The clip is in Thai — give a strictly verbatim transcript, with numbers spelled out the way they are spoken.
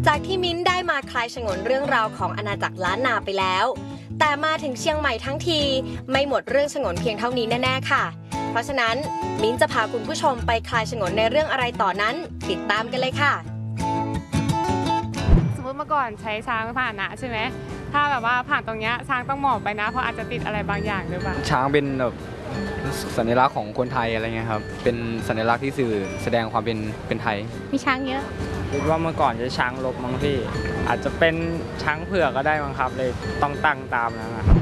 จากที่มิ้นได้มาคลายฉงนเรื่องราวของอาณาจักรล้านนาไปแล้วแต่มาถึงเชียงใหม่ทั้งทีไม่หมดเรื่องฉงนเพียงเท่านี้แน่ๆค่ะเพราะฉะนั้นมิ้นจะพาคุณผู้ชมไปคลายฉงนในเรื่องอะไรต่อนั้นติดตามกันเลยค่ะสมมติเมื่อก่อนใช้ช้างผ่านนะใช่ไหมถ้าแบบว่าผ่านตรงเนี้ยช้างต้องหมอบไปนะเพราะอาจจะติดอะไรบางอย่างหรือเปล่าช้างเป็นแบบสัญลักษณ์ของคนไทยอะไรเงี้ยครับเป็นสัญลักษณ์ที่สื่อแสดงความเป็นเป็นไทยมีช้างเยอะคิดว่าเมื่อก่อนจะช้างลบมั้งพี่อาจจะเป็นช้างเผือกก็ได้มั้งครับเลยต้องตั้งตามนะครับ